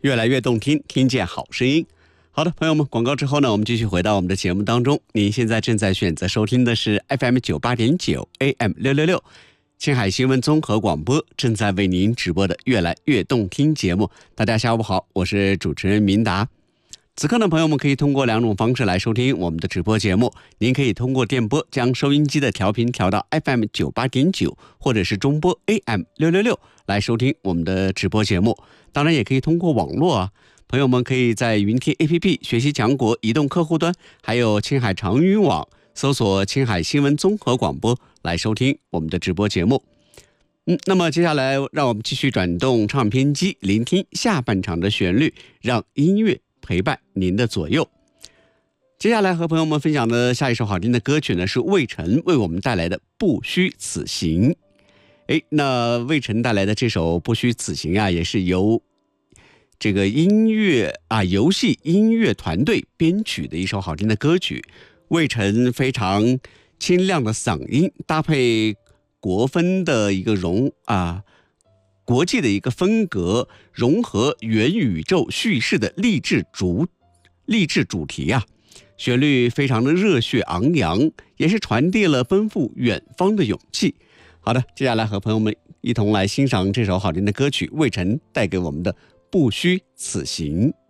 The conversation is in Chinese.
越来越动听，听见好声音。好的，朋友们，广告之后呢，我们继续回到我们的节目当中。您现在正在选择收听的是 FM 98.9 AM 666青海新闻综合广播，正在为您直播的越来越动听节目。大家下午好，我是主持人明达。此刻呢，朋友们可以通过两种方式来收听我们的直播节目。您可以通过电波将收音机的调频调到 FM 98.9，或者是中波 AM 666来收听我们的直播节目。当然也可以通过网络啊，朋友们可以在云听 APP 学习强国移动客户端，还有青海长语网搜索青海新闻综合广播来收听我们的直播节目。那么接下来让我们继续转动唱片机，聆听下半场的旋律，让音乐陪伴您的左右。接下来和朋友们分享的下一首好听的歌曲呢，是魏晨为我们带来的《不虚此行》。那魏晨带来的这首《不虚此行》啊，也是由这个游戏音乐团队编曲的一首好听的歌曲。魏晨非常清亮的嗓音，搭配国风的一个国际的一个风格，融合元宇宙叙事的励志主题啊，旋律非常的热血昂扬，也是传递了奔赴远方的勇气。好的，接下来和朋友们一同来欣赏这首好听的歌曲，魏晨带给我们的《不虚此行》。